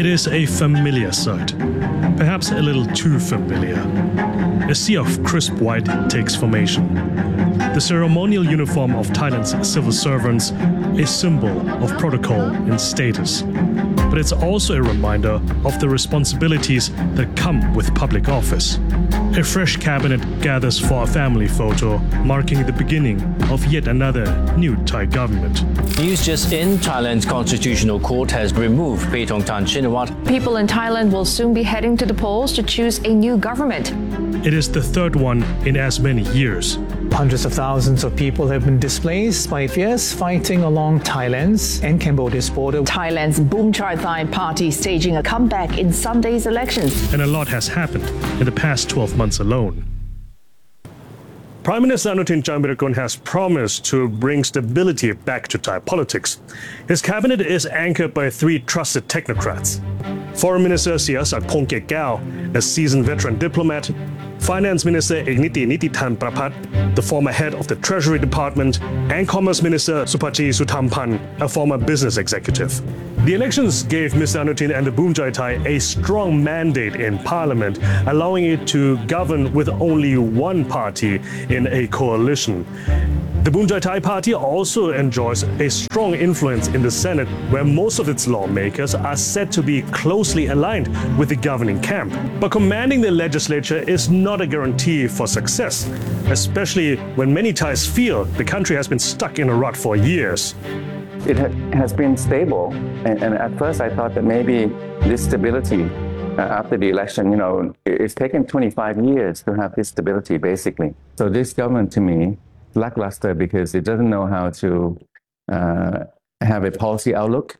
It is a familiar sight, perhaps a little too familiar. A sea of crisp white takes formation. The ceremonial uniform of Thailand's civil servants, a symbol of protocol and status. But it's also a reminder of the responsibilities that come with public office. A fresh cabinet gathers for a family photo, marking the beginning of yet another new Thai government. News just in, Thailand's Constitutional Court has removed Paetongtarn Shinawatra. People in Thailand will soon be heading to the polls to choose a new government. It is the third one in as many years. Hundreds of thousands of people have been displaced by fierce fighting along Thailand's and Cambodia's border. Thailand's Bumchar Thai party staging a comeback in Sunday's elections. And a lot has happened in the past 12 months alone. Prime Minister Anutin Charnvirakul has promised to bring stability back to Thai politics. His cabinet is anchored by three trusted technocrats. Foreign Minister Sihasak Phongketkaew, a seasoned veteran diplomat, Finance Minister Eknitti Nitithan Prapat, the former head of the Treasury Department, and Commerce Minister Supachee Suthampan, a former business executive. The elections gave Mr. Anutin and the Bhumjai Thai a strong mandate in Parliament, allowing it to govern with only one party in a coalition. The Bhumjai Thai party also enjoys a strong influence in the Senate, where most of its lawmakers are said to be closely aligned with the governing camp. But commanding the legislature is not a guarantee for success, especially when many Thais feel the country has been stuck in a rut for years. It has been stable, and at first I thought that maybe this stability after the election, it's taken 25 years to have this stability, basically. So this government, to me, lackluster because it doesn't know how to have a policy outlook,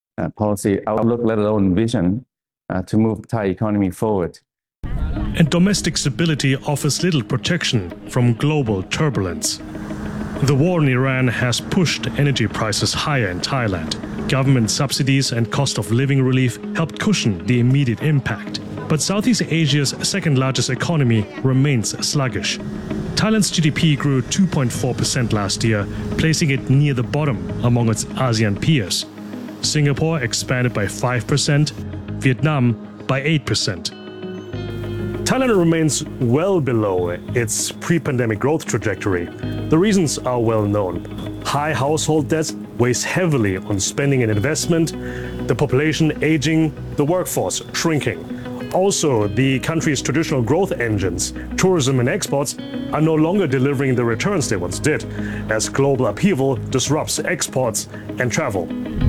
let alone vision to move the Thai economy forward. And domestic stability offers little protection from global turbulence. The war in Iran has pushed energy prices higher in Thailand. Government subsidies and cost of living relief helped cushion the immediate impact. But Southeast Asia's second largest economy remains sluggish. Thailand's GDP grew 2.4% last year, placing it near the bottom among its ASEAN peers. Singapore expanded by 5%, Vietnam by 8%. Thailand remains well below its pre-pandemic growth trajectory. The reasons are well known. High household debts weighs heavily on spending and investment, the population aging, the workforce shrinking. Also, the country's traditional growth engines, tourism and exports, are no longer delivering the returns they once did, as global upheaval disrupts exports and travel.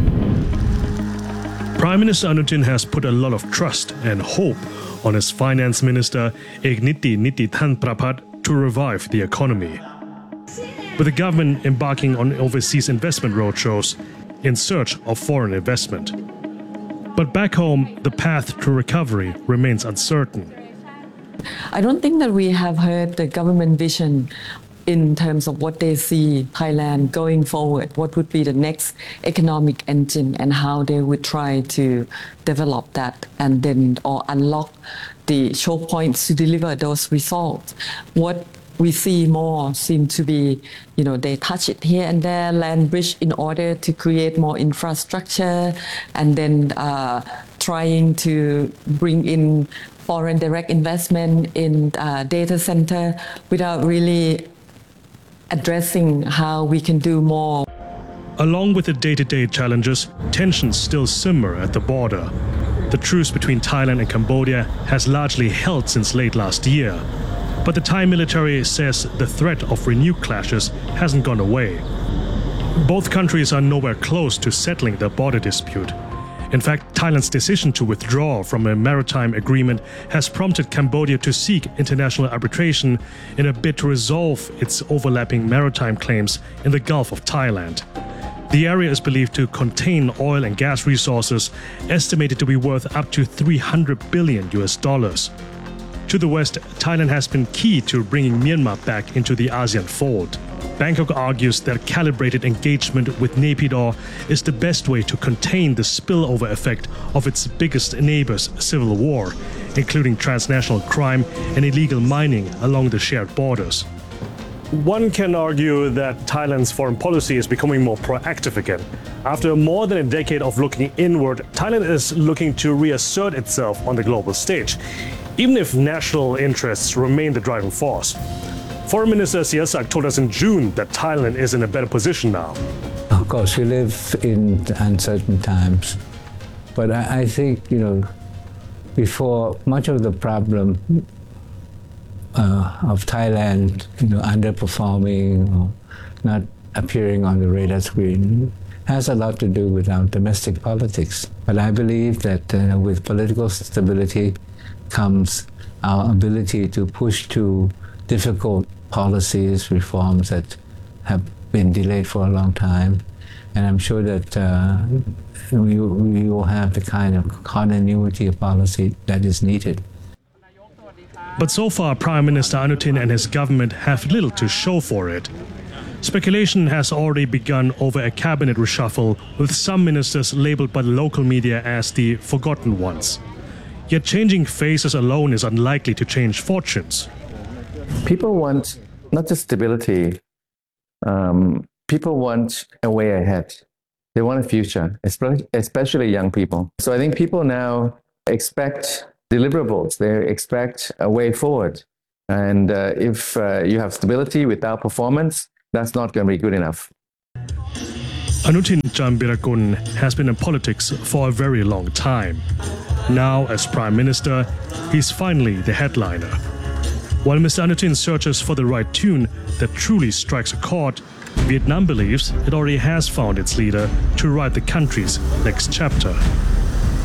Prime Minister Anutin has put a lot of trust and hope on his finance minister Eknitti Nitithan Prapat to revive the economy. With the government embarking on overseas investment roadshows in search of foreign investment. But back home, the path to recovery remains uncertain. I don't think that we have heard the government vision in terms of what they see Thailand going forward, what would be the next economic engine and how they would try to develop that and then or unlock the choke points to deliver those results. What we see more seem to be, they touch it here and there, land bridge in order to create more infrastructure and then trying to bring in foreign direct investment in data center without really addressing how we can do more. Along with the day-to-day challenges, tensions still simmer at the border. The truce between Thailand and Cambodia has largely held since late last year. But the Thai military says the threat of renewed clashes hasn't gone away. Both countries are nowhere close to settling the border dispute. In fact, Thailand's decision to withdraw from a maritime agreement has prompted Cambodia to seek international arbitration in a bid to resolve its overlapping maritime claims in the Gulf of Thailand. The area is believed to contain oil and gas resources estimated to be worth up to $300 billion. To the west, Thailand has been key to bringing Myanmar back into the ASEAN fold. Bangkok argues that calibrated engagement with Naypyidaw is the best way to contain the spillover effect of its biggest neighbor's civil war, including transnational crime and illegal mining along the shared borders. One can argue that Thailand's foreign policy is becoming more proactive again. After more than a decade of looking inward, Thailand is looking to reassert itself on the global stage, even if national interests remain the driving force. Foreign Minister Sihasak told us in June that Thailand is in a better position now. Of course, we live in uncertain times, but I think, before much of the problem of Thailand, underperforming or not appearing on the radar screen has a lot to do with our domestic politics. But I believe that with political stability comes our ability to push to difficult policies, reforms that have been delayed for a long time. And I'm sure that we will have the kind of continuity of policy that is needed. But so far, Prime Minister Anutin and his government have little to show for it. Speculation has already begun over a cabinet reshuffle, with some ministers labeled by the local media as the forgotten ones. Yet changing faces alone is unlikely to change fortunes. People want not just stability, people want a way ahead. They want a future, especially young people. So I think people now expect deliverables. They expect a way forward. And if you have stability without performance, that's not going to be good enough. Anutin Charnvirakul has been in politics for a very long time. Now, as Prime Minister, he's finally the headliner. While Mr. Anutin searches for the right tune that truly strikes a chord, Vietnam believes it already has found its leader to write the country's next chapter.